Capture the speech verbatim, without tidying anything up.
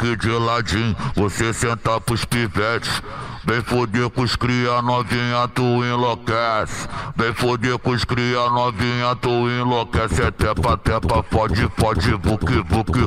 aqui de ladinho, você senta pros pivetes. Vem foder com os cria novinha, tu enlouquece. Vem foder com os cria novinha, tu enlouquece. É tepa, tepa, pode, pode, buque, buque.